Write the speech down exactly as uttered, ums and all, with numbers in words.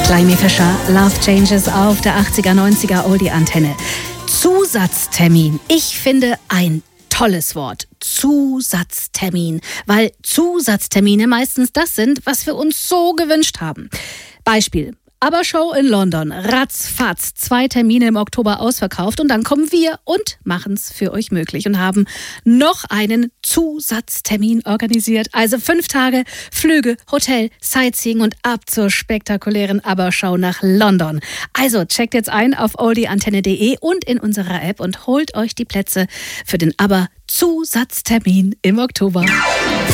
Climie Fischer, Love Changes auf der achtziger, neunziger Oldie-Antenne. Zusatztermin. Ich finde ein tolles Wort. Zusatztermin. Weil Zusatztermine meistens das sind, was wir uns so gewünscht haben. Beispiel. Aber Show in London, ratzfatz, zwei Termine im Oktober ausverkauft und dann kommen wir und machen es für euch möglich und haben noch einen Zusatztermin organisiert. Also fünf Tage, Flüge, Hotel, Sightseeing und ab zur spektakulären Aber-Show nach London. Also checkt jetzt ein auf oldieantenne punkt de und in unserer App und holt euch die Plätze für den Aber-Zusatztermin im Oktober.